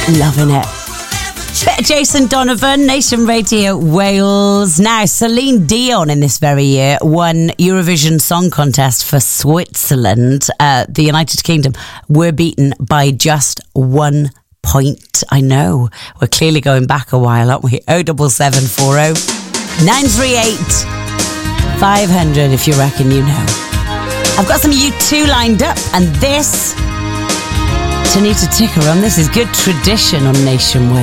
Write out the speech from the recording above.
Loving it. Bit of Jason Donovan, Nation Radio Wales. Now, Celine Dion in this very year won Eurovision Song Contest for Switzerland. The United Kingdom were beaten by just 1 point. I know. We're clearly going back a while, aren't we? 07740 938 500 if you reckon you know. I've got some U2 lined up, and this, Tanita Tikaram, this is good tradition on Nation Wales.